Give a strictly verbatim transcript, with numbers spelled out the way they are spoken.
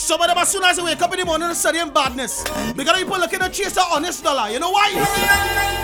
Some of them as soon as they wake up in the morning studying badness. Because people looking to chase the honest dollar. You know why?